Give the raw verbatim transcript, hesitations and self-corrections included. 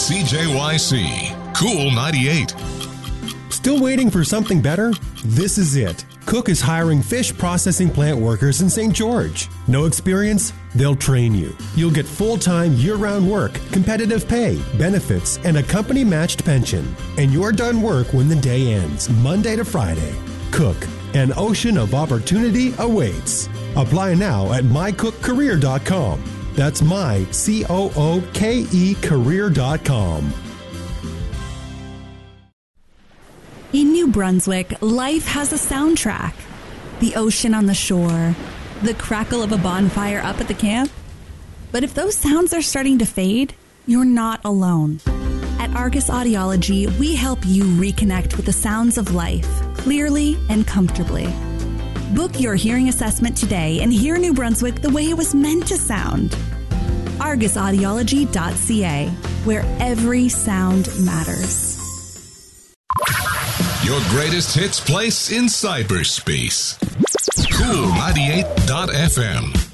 C J Y C, Cool ninety-eight. Still waiting for something better? This is it. Cook is hiring fish processing plant workers in Saint George. No experience? They'll train you. You'll get full-time, year-round work, competitive pay, benefits, and a company-matched pension. And you're done work when the day ends, Monday to Friday. Cook, an ocean of opportunity awaits. Apply now at my cook career dot com. That's my, C O O K E, career dot com. In New Brunswick, life has a soundtrack. The ocean on the shore, the crackle of a bonfire up at the camp. But if those sounds are starting to fade, you're not alone. At Argus Audiology, we help you reconnect with the sounds of life, clearly and comfortably. Book your hearing assessment today and hear New Brunswick the way it was meant to sound. argus audiology dot c a, where every sound matters. Your greatest hits place in cyberspace. Cool ninety-eight dot f m.